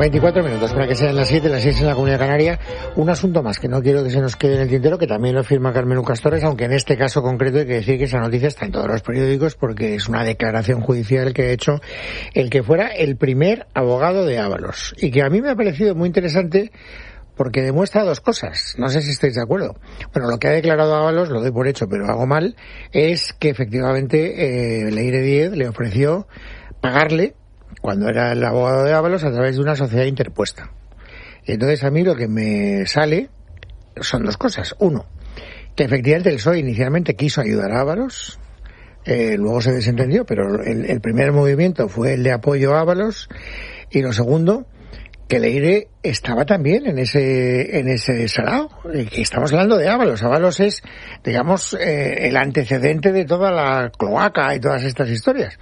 24 minutos para que sean las 7, las 6 en la Comunidad Canaria. Un asunto más que no quiero que se nos quede en el tintero, que también lo firma Carmen Lucas Torres, aunque en este caso concreto hay que decir que esa noticia está en todos los periódicos porque es una declaración judicial que ha hecho el que fuera el primer abogado de Ábalos y que a mí me ha parecido muy interesante porque demuestra dos cosas. No sé si estáis de acuerdo. Bueno, lo que ha declarado Ábalos, lo doy por hecho, pero hago mal, es que efectivamente Leire Díez le ofreció pagarle cuando era el abogado de Ábalos a través de una sociedad interpuesta. Y entonces a mí lo que me sale son dos cosas. Uno, que efectivamente el PSOE inicialmente quiso ayudar a Ábalos, luego se desentendió, pero el primer movimiento fue el de apoyo a Ábalos, y lo segundo, que Leire estaba también en ese salado, que estamos hablando de Ábalos. Ábalos es, digamos, el antecedente de toda la cloaca y todas estas historias.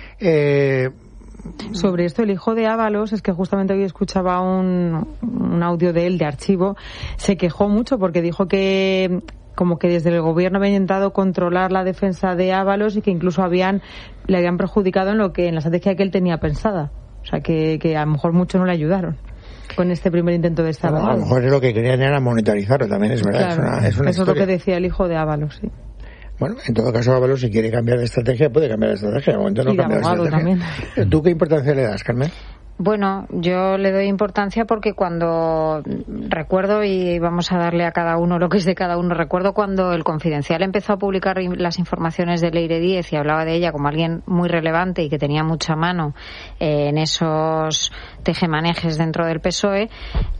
Sobre esto, el hijo de Ábalos, es que justamente hoy escuchaba un audio de él de archivo, se quejó mucho porque dijo que como que desde el gobierno había intentado controlar la defensa de Ábalos y que incluso le habían perjudicado en la estrategia que él tenía pensada. O sea, que a lo mejor mucho no le ayudaron con este primer intento de este abogado. A lo mejor lo que querían era monetarizarlo, también es verdad. Claro, es una eso es lo que decía el hijo de Ábalos, sí. Bueno, en todo caso, Ábalos, si quiere cambiar de estrategia, puede cambiar de estrategia. De momento no cambia de estrategia. También. ¿Tú qué importancia le das, Carmen? Bueno, yo le doy importancia porque cuando recuerdo, y vamos a darle a cada uno lo que es de cada uno, recuerdo cuando el Confidencial empezó a publicar las informaciones de Leire Díez y hablaba de ella como alguien muy relevante y que tenía mucha mano en esos tejemanejes dentro del PSOE,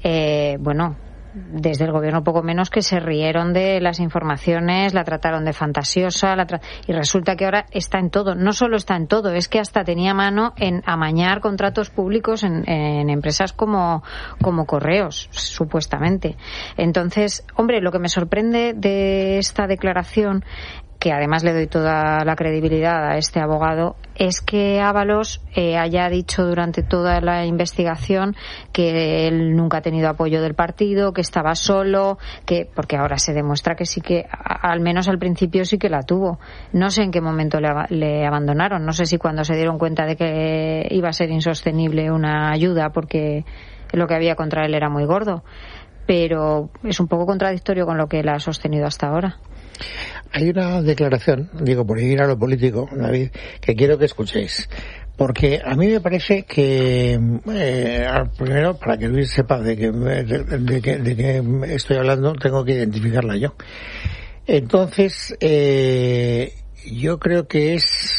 desde el gobierno poco menos que se rieron de las informaciones, la trataron de fantasiosa, y resulta que ahora está en todo. No solo está en todo, es que hasta tenía mano en amañar contratos públicos en empresas como Correos, supuestamente. Entonces, hombre, lo que me sorprende de esta declaración, que además le doy toda la credibilidad a este abogado, es que Ábalos haya dicho durante toda la investigación que él nunca ha tenido apoyo del partido, que estaba solo, porque ahora se demuestra que sí que, al menos al principio sí que la tuvo. No sé en qué momento le abandonaron, no sé si cuando se dieron cuenta de que iba a ser insostenible una ayuda porque lo que había contra él era muy gordo, pero es un poco contradictorio con lo que él ha sostenido hasta ahora. Hay una declaración, digo, por ir a lo político, David, que quiero que escuchéis. Porque a mí me parece que, primero, para que Luis sepa de qué estoy hablando, tengo que identificarla yo. Entonces, yo creo que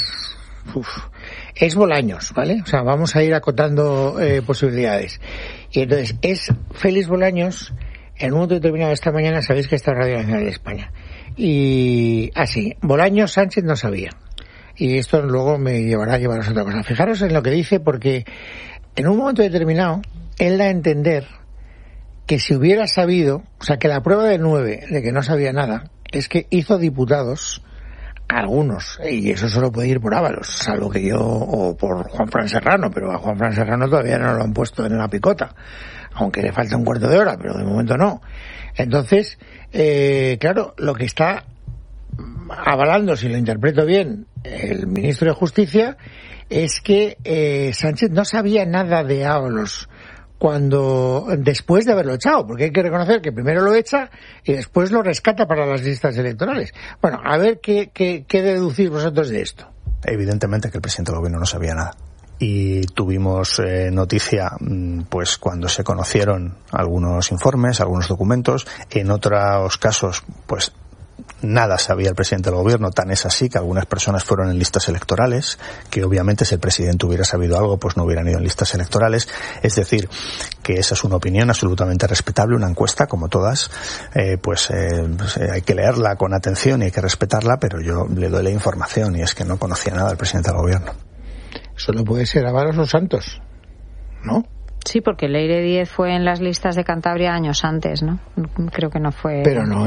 es Bolaños, ¿vale? O sea, vamos a ir acotando posibilidades. Y entonces, es Félix Bolaños, en un momento determinado esta mañana, sabéis que está en Radio Nacional de España. Y así, Bolaños Sánchez no sabía. Y esto luego me llevará a llevaros a otra cosa. Fijaros en lo que dice, porque en un momento determinado, él da a entender que si hubiera sabido, o sea, que la prueba de 9 de que no sabía nada, es que hizo diputados algunos, y eso solo puede ir por Ábalos, salvo que o por Juanfran Serrano, pero a Juanfran Serrano todavía no lo han puesto en la picota, aunque le falta un cuarto de hora, pero de momento no. Entonces, claro, lo que está avalando, si lo interpreto bien, el ministro de Justicia, es que Sánchez no sabía nada de Ábalos después de haberlo echado, porque hay que reconocer que primero lo echa y después lo rescata para las listas electorales. Bueno, a ver qué deducís vosotros de esto. Evidentemente que el presidente del gobierno no sabía nada. Y tuvimos noticia pues cuando se conocieron algunos informes, algunos documentos. En otros casos, pues nada sabía el presidente del gobierno, tan es así que algunas personas fueron en listas electorales, que obviamente si el presidente hubiera sabido algo, pues no hubieran ido en listas electorales. Es decir, que esa es una opinión absolutamente respetable, una encuesta, como todas, hay que leerla con atención y hay que respetarla, pero yo le doy la información y es que no conocía nada del presidente del gobierno. Solo puede ser Ábalos o Santos, ¿no? Sí, porque Leire Díez fue en las listas de Cantabria años antes, ¿no? Creo que no fue... Pero no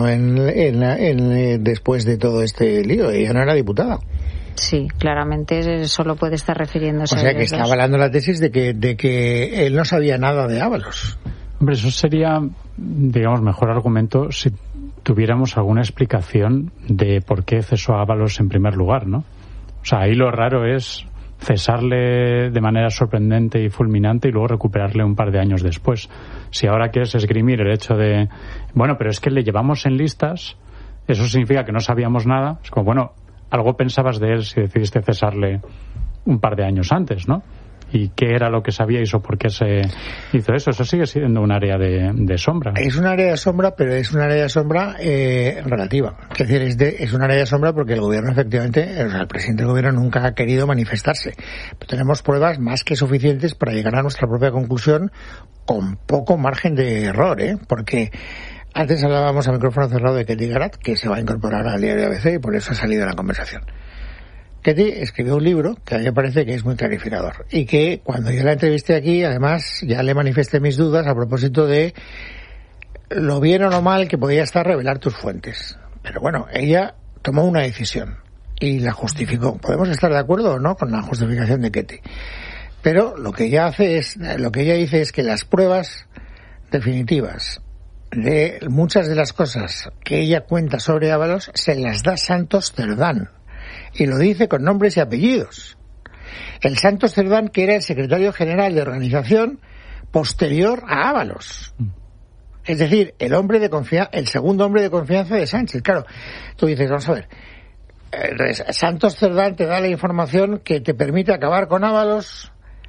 después de todo este lío, ella no era diputada. Sí, claramente solo puede estar refiriéndose a... O sea, que está avalando la tesis de que él no sabía nada de Ábalos. Hombre, eso sería, digamos, mejor argumento si tuviéramos alguna explicación de por qué cesó a Ábalos en primer lugar, ¿no? O sea, ahí lo raro es cesarle de manera sorprendente y fulminante y luego recuperarle un par de años después. Si ahora quieres esgrimir el hecho de, bueno, pero es que le llevamos en listas, eso significa que no sabíamos nada. Es como, bueno, algo pensabas de él si decidiste cesarle un par de años antes, ¿no? ¿Y qué era lo que sabíais o por qué se hizo eso? Eso sigue siendo un área de sombra. Es un área de sombra, pero es un área de sombra relativa. Es decir, es un área de sombra porque el gobierno, efectivamente, o sea, el presidente del gobierno nunca ha querido manifestarse. Pero tenemos pruebas más que suficientes para llegar a nuestra propia conclusión con poco margen de error, porque antes hablábamos a micrófono cerrado de Ketty Garat, que se va a incorporar al diario ABC y por eso ha salido la conversación. Ketty escribió un libro que a mí me parece que es muy clarificador y que cuando yo la entrevisté aquí, además, ya le manifesté mis dudas a propósito de lo bien o lo mal que podía estar revelar tus fuentes. Pero bueno, ella tomó una decisión y la justificó. Podemos estar de acuerdo o no con la justificación de Ketty, pero lo que ella dice es que las pruebas definitivas de muchas de las cosas que ella cuenta sobre Ábalos se las da Santos Cerdán. Y lo dice con nombres y apellidos. El Santos Cerdán, que era el secretario general de organización posterior a Ábalos. Es decir, el segundo hombre de confianza de Sánchez. Claro, tú dices, vamos a ver, Santos Cerdán te da la información que te permite acabar con Ábalos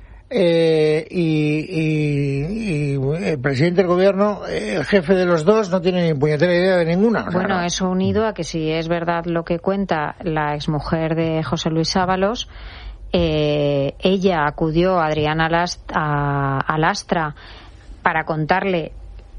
y el presidente del gobierno, el jefe de los dos, no tiene ni puñetera idea de ninguna. Bueno, eso unido a que si es verdad lo que cuenta la exmujer de José Luis Ábalos, ella acudió a Adriana Lastra para contarle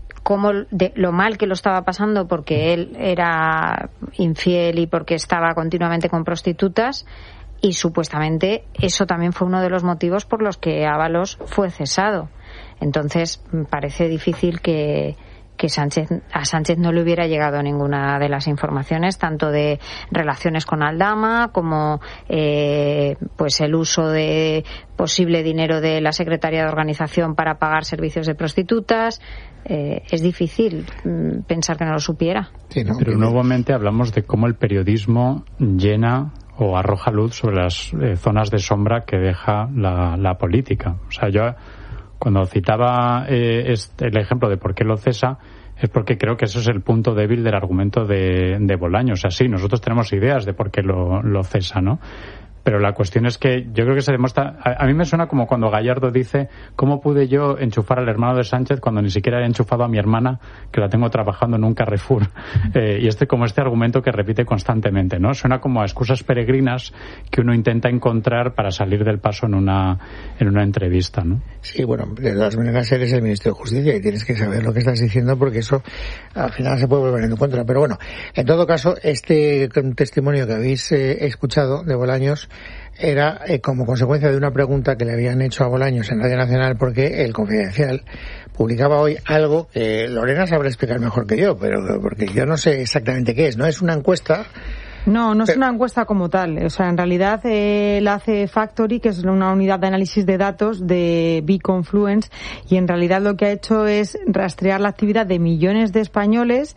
lo mal que lo estaba pasando porque él era infiel y porque estaba continuamente con prostitutas. Y supuestamente eso también fue uno de los motivos por los que Ábalos fue cesado. Entonces parece difícil que a Sánchez no le hubiera llegado ninguna de las informaciones, tanto de relaciones con Aldama como pues el uso de posible dinero de la secretaria de organización para pagar servicios de prostitutas. Es difícil pensar que no lo supiera. Sí, ¿no? Pero nuevamente hablamos de cómo el periodismo llena o arroja luz sobre las zonas de sombra que deja la política. O sea, yo cuando citaba el ejemplo de por qué lo cesa, es porque creo que eso es el punto débil del argumento de Bolaños. O sea, sí, nosotros tenemos ideas de por qué lo cesa, ¿no? Pero la cuestión es que yo creo que se demuestra... A mí me suena como cuando Gallardo dice ¿cómo pude yo enchufar al hermano de Sánchez cuando ni siquiera he enchufado a mi hermana, que la tengo trabajando en un Carrefour? Y como este argumento que repite constantemente, ¿no? Suena como a excusas peregrinas que uno intenta encontrar para salir del paso en una entrevista, ¿no? Sí, bueno, de todas maneras eres el ministro de Justicia y tienes que saber lo que estás diciendo porque eso al final se puede volver en tu contra. Pero bueno, en todo caso, este testimonio que habéis escuchado de Bolaños era como consecuencia de una pregunta que le habían hecho a Bolaños en Radio Nacional porque el Confidencial publicaba hoy algo que Lorena sabrá explicar mejor que yo, pero porque yo no sé exactamente qué es. No es una encuesta. No es una encuesta como tal. O sea, en realidad la hace Factory, que es una unidad de análisis de datos de B-Confluence, y en realidad lo que ha hecho es rastrear la actividad de millones de españoles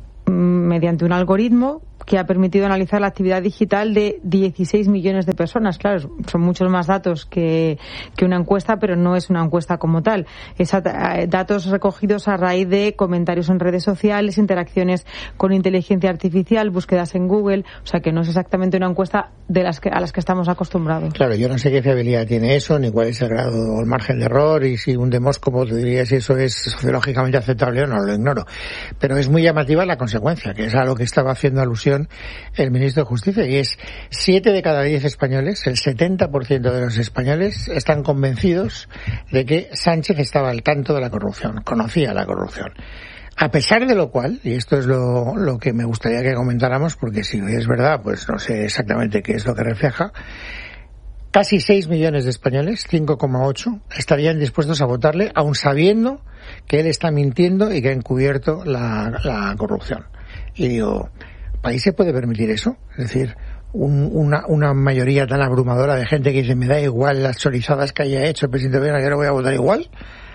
mediante un algoritmo que ha permitido analizar la actividad digital de 16 millones de personas. Claro, son muchos más datos que una encuesta, pero no es una encuesta como tal. Es datos recogidos a raíz de comentarios en redes sociales, interacciones con inteligencia artificial, búsquedas en Google. O sea, que no es exactamente una encuesta a las que estamos acostumbrados. Claro, yo no sé qué fiabilidad tiene eso, ni cuál es el grado o el margen de error, y si un demóscopo te diría si eso es sociológicamente aceptable o no, lo ignoro. Pero es muy llamativa la consecuencia, que es a lo que estaba haciendo alusión el ministro de Justicia, y es 7 de cada 10 españoles, el 70% de los españoles están convencidos de que Sánchez estaba al tanto de la corrupción, conocía la corrupción. A pesar de lo cual, y esto es lo que me gustaría que comentáramos, porque si es verdad, pues no sé exactamente qué es lo que refleja, casi 6 millones de españoles, 5,8, estarían dispuestos a votarle, aun sabiendo que él está mintiendo y que ha encubierto la corrupción. Y digo, ¿país se puede permitir eso? Es decir, una mayoría tan abrumadora de gente que dice, me da igual las chorizadas que haya hecho el presidente Biden, yo no voy a votar igual.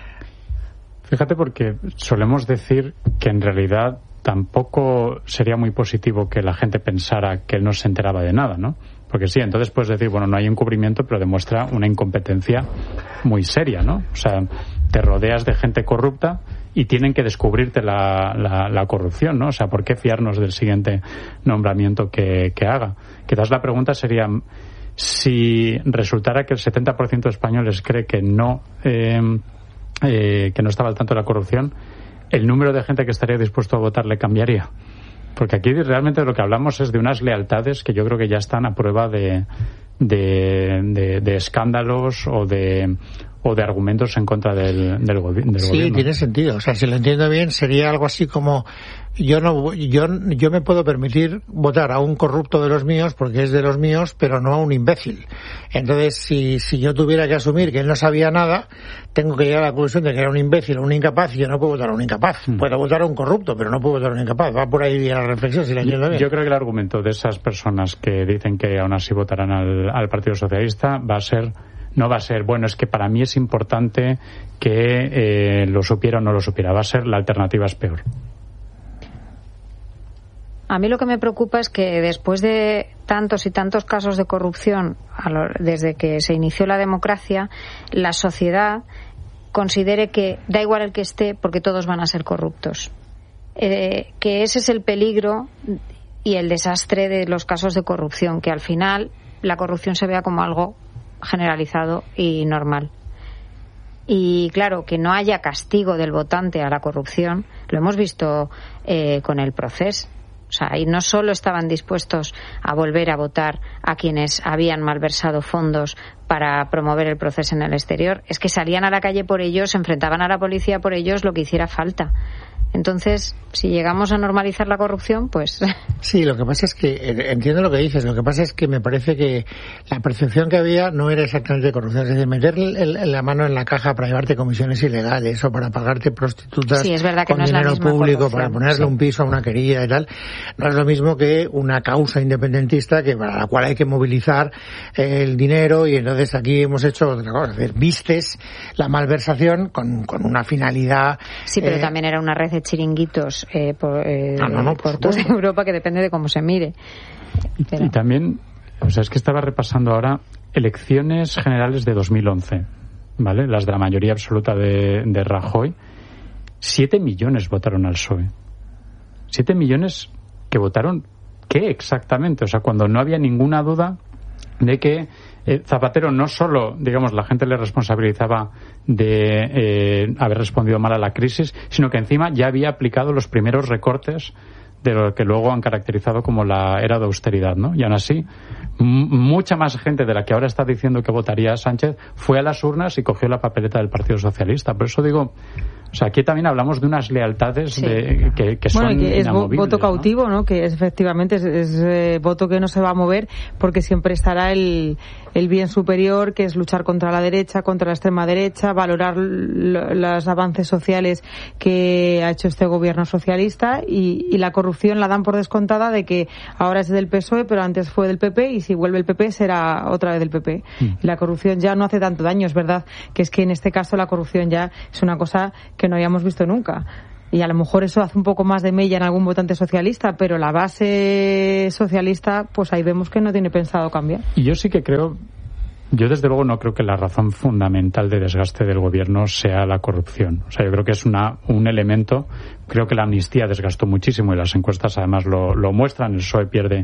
Fíjate, porque solemos decir que en realidad tampoco sería muy positivo que la gente pensara que él no se enteraba de nada, ¿no? Porque sí, entonces puedes decir, bueno, no hay encubrimiento, pero demuestra una incompetencia muy seria, ¿no? O sea, te rodeas de gente corrupta y tienen que descubrirte la corrupción, ¿no? O sea, ¿por qué fiarnos del siguiente nombramiento que haga? Quizás la pregunta sería, si resultara que el 70% de españoles cree que no estaba al tanto de la corrupción, ¿el número de gente que estaría dispuesto a votar le cambiaría? Porque aquí realmente lo que hablamos es de unas lealtades que yo creo que ya están a prueba de escándalos o de argumentos en contra del gobierno. Sí, tiene sentido. O sea, si lo entiendo bien, sería algo así como yo me puedo permitir votar a un corrupto de los míos porque es de los míos, pero no a un imbécil. Entonces, si yo tuviera que asumir que él no sabía nada, tengo que llegar a la conclusión de que era un imbécil o un incapaz, y yo no puedo votar a un incapaz. Puedo votar a un corrupto, pero no puedo votar a un incapaz. Va por ahí la reflexión, si la entiendo bien. Yo creo que el argumento de esas personas que dicen que aún así votarán al Partido Socialista no va a ser, bueno, es que para mí es importante que lo supiera o no lo supiera. Va a ser, la alternativa es peor. A mí lo que me preocupa es que después de tantos y tantos casos de corrupción desde que se inició la democracia, la sociedad considere que da igual el que esté porque todos van a ser corruptos. Que ese es el peligro y el desastre de los casos de corrupción, que al final la corrupción se vea como algo generalizado y normal. Y claro, que no haya castigo del votante a la corrupción, lo hemos visto con el Procés. O sea, y no solo estaban dispuestos a volver a votar a quienes habían malversado fondos para promover el proceso en el exterior, es que salían a la calle por ellos, se enfrentaban a la policía por ellos, lo que hiciera falta. Entonces, si llegamos a normalizar la corrupción, pues... Sí, lo que pasa es que, entiendo lo que dices, lo que pasa es que me parece que la percepción que había no era exactamente corrupción, es decir, meter la mano en la caja para llevarte comisiones ilegales o para pagarte prostitutas sí, es verdad que con no dinero es la misma público, para ponerle sí. un piso a una querida y tal, no es lo mismo que una causa independentista que para la cual hay que movilizar el dinero, y entonces aquí hemos hecho otra cosa, es decir, vistes la malversación con una finalidad... Sí, pero también era una red de chiringuitos por toda Europa, que depende de cómo se mire. Y también, o sea, es que estaba repasando ahora elecciones generales de 2011, ¿vale? Las de la mayoría absoluta de Rajoy. 7 millones votaron al PSOE. 7 millones que votaron, ¿qué exactamente? O sea, cuando no había ninguna duda de que Zapatero no solo, digamos, la gente le responsabilizaba de haber respondido mal a la crisis, sino que encima ya había aplicado los primeros recortes de lo que luego han caracterizado como la era de austeridad, ¿no? Y aún así, mucha más gente de la que ahora está diciendo que votaría a Sánchez fue a las urnas y cogió la papeleta del Partido Socialista. Por eso digo, o sea, aquí también hablamos de unas lealtades sí. que son bueno, que es voto ¿no? cautivo, ¿no? Que efectivamente es voto que no se va a mover porque siempre estará el bien superior, que es luchar contra la derecha, contra la extrema derecha, valorar los avances sociales que ha hecho este gobierno socialista, y la corrupción la dan por descontada de que ahora es del PSOE, pero antes fue del PP, y si vuelve el PP será otra vez del PP. Y la corrupción ya no hace tanto daño, es verdad que es que en este caso la corrupción ya es una cosa que no habíamos visto nunca. Y a lo mejor eso hace un poco más de mella en algún votante socialista, pero la base socialista, pues ahí vemos que no tiene pensado cambiar. Y yo sí que creo, yo desde luego no creo que la razón fundamental de desgaste del gobierno sea la corrupción. O sea, yo creo que es un elemento. Creo que la amnistía desgastó muchísimo y las encuestas además lo muestran. El PSOE pierde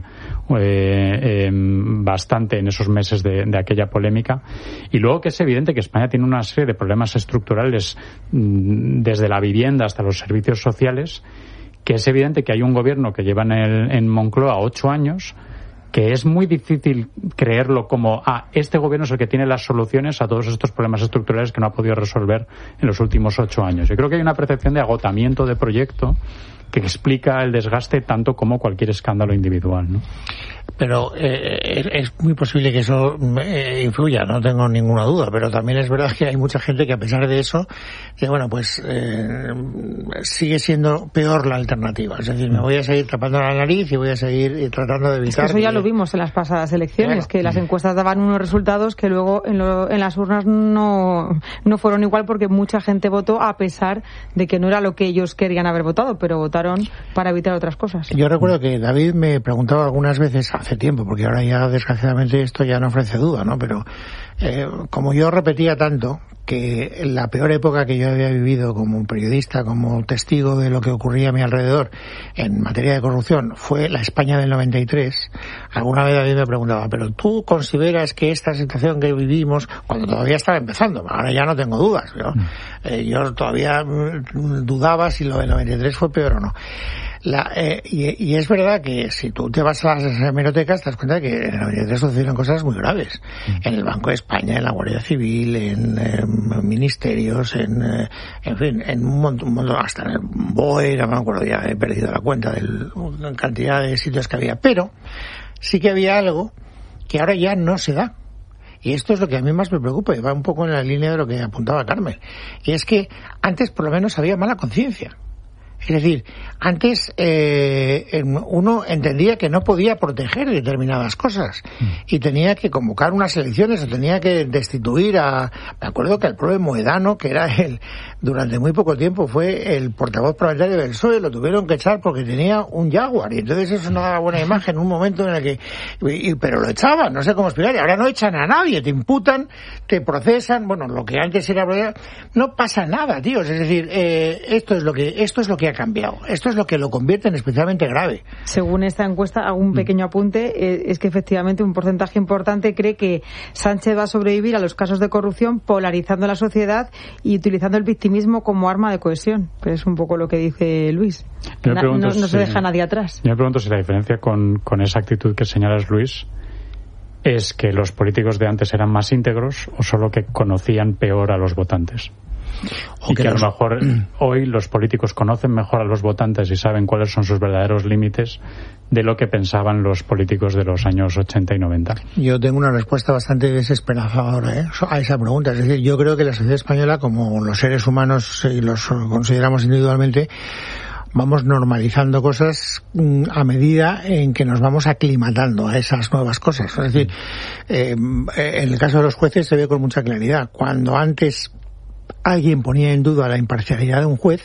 bastante en esos meses de aquella polémica. Y luego que es evidente que España tiene una serie de problemas estructurales desde la vivienda hasta los servicios sociales, que es evidente que hay un gobierno que lleva en Moncloa 8 años, que es muy difícil creerlo como este gobierno es el que tiene las soluciones a todos estos problemas estructurales que no ha podido resolver en los últimos 8 años. Yo creo que hay una percepción de agotamiento de proyecto que explica el desgaste tanto como cualquier escándalo individual, ¿no? Pero es muy posible que eso influya, no tengo ninguna duda, pero también es verdad que hay mucha gente que a pesar de eso, que bueno, pues sigue siendo peor la alternativa. Es decir, me voy a seguir tapando la nariz y voy a seguir tratando de evitar... Es que eso ya lo vimos en las pasadas elecciones, claro, que las encuestas daban unos resultados que luego en las urnas no fueron igual, porque mucha gente votó a pesar de que no era lo que ellos querían haber votado, pero votaron varón para evitar otras cosas. Yo recuerdo que David me preguntaba algunas veces hace tiempo, porque ahora ya desgraciadamente esto ya no ofrece duda, ¿no? Pero como yo repetía tanto que la peor época que yo había vivido como periodista, como testigo de lo que ocurría a mi alrededor en materia de corrupción, fue la España del 93, alguna vez David me preguntaba, ¿pero tú consideras que esta situación que vivimos, cuando todavía estaba empezando, ahora ya no tengo dudas, ¿no? Yo todavía dudaba si lo del 93 fue peor o no. Y es verdad que si tú te vas a las hemerotecas te das cuenta de que en el 93 sucedieron cosas muy graves. En el Banco de España, en la Guardia Civil, en ministerios, en fin, en un montón, hasta en el BOE, no me acuerdo, ya he perdido la cuenta de la cantidad de sitios que había. Pero sí que había algo que ahora ya no se da. Y esto es lo que a mí más me preocupa y va un poco en la línea de lo que apuntaba Carmen. Y es que antes por lo menos había mala conciencia. Es decir, antes uno entendía que no podía proteger determinadas cosas y tenía que convocar unas elecciones o tenía que destituir a... Me acuerdo que al propio Moedano, que era durante muy poco tiempo fue el portavoz parlamentario del PSOE, lo tuvieron que echar porque tenía un Jaguar y entonces eso no daba buena imagen en un momento en el que... pero lo echaban, no sé cómo explicar, y ahora no echan a nadie, te imputan, te procesan, bueno, lo que antes era... No pasa nada, tíos, es decir, esto es lo que ha cambiado. Esto es lo que lo convierte en especialmente grave. Según esta encuesta, hago un pequeño apunte, es que efectivamente un porcentaje importante cree que Sánchez va a sobrevivir a los casos de corrupción polarizando la sociedad y utilizando el victimismo como arma de cohesión. Que es un poco lo que dice Luis. No se deja nadie atrás. Yo me pregunto si la diferencia con esa actitud que señalas, Luis, es que los políticos de antes eran más íntegros o solo que conocían peor a los votantes. Y que a lo mejor hoy los políticos conocen mejor a los votantes y saben cuáles son sus verdaderos límites de lo que pensaban los políticos de los años 80 y 90. Yo tengo una respuesta bastante desesperanzadora a esa pregunta. Es decir, yo creo que la sociedad española, como los seres humanos y los consideramos individualmente, vamos normalizando cosas a medida en que nos vamos aclimatando a esas nuevas cosas. Es decir, en el caso de los jueces se ve con mucha claridad. Cuando antes alguien ponía en duda la imparcialidad de un juez,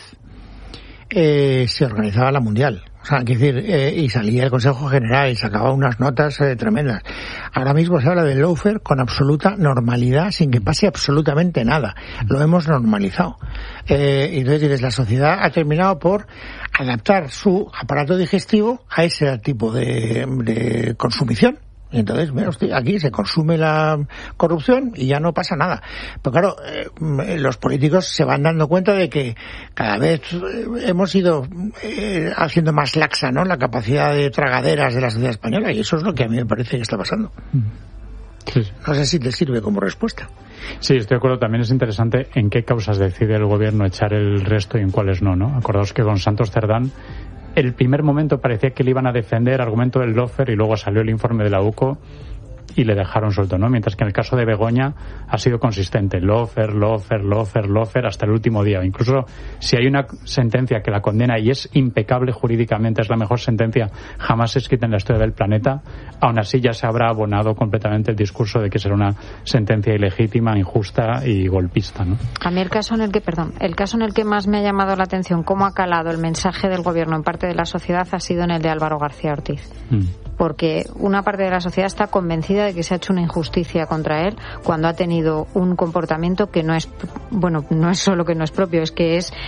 se organizaba la mundial. O sea, quiero decir, y salía el Consejo General y sacaba unas notas tremendas. Ahora mismo se habla del lawfare con absoluta normalidad, sin que pase absolutamente nada. Lo hemos normalizado. Y entonces la sociedad ha terminado por adaptar su aparato digestivo a ese tipo de consumición. Y entonces, mira usted, aquí se consume la corrupción y ya no pasa nada. Pero claro, los políticos se van dando cuenta de que cada vez hemos ido haciendo más laxa, ¿no?, la capacidad de tragaderas de la sociedad española, y eso es lo que a mí me parece que está pasando. Sí. No sé si te sirve como respuesta. Sí, estoy de acuerdo. También es interesante en qué causas decide el gobierno echar el resto y en cuáles no, ¿no? Acordaos que con Santos Cerdán el primer momento parecía que le iban a defender argumento del lawfare y luego salió el informe de la UCO y le dejaron suelto, ¿no? Mientras que en el caso de Begoña ha sido consistente, lawfare hasta el último día. Incluso si hay una sentencia que la condena y es impecable jurídicamente, es la mejor sentencia jamás escrita en la historia del planeta, aún así ya se habrá abonado completamente el discurso de que será una sentencia ilegítima, injusta y golpista, ¿no? A mí el caso en el que más me ha llamado la atención cómo ha calado el mensaje del gobierno en parte de la sociedad ha sido en el de Álvaro García Ortiz. Porque una parte de la sociedad está convencida de que se ha hecho una injusticia contra él cuando ha tenido un comportamiento que no es solo que no es propio, es que es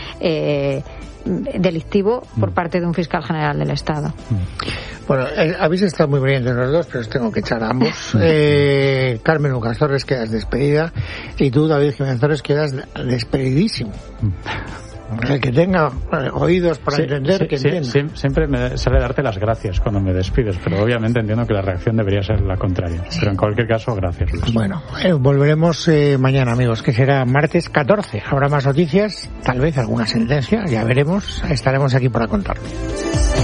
delictivo por parte de un fiscal general del Estado. Bueno, habéis estado muy brillantes los dos, pero os tengo que echar a ambos. Carmen Lucas Torres, quedas despedida, y tú, David Jiménez Torres, quedas despedidísimo. El que tenga oídos para entender, que entienda. Siempre me sale darte las gracias cuando me despides, pero obviamente entiendo que la reacción debería ser la contraria. Pero en cualquier caso, gracias, Luis. Bueno, volveremos mañana, amigos, que será martes 14. Habrá más noticias, tal vez alguna sentencia, ya veremos. Estaremos aquí para contarlo.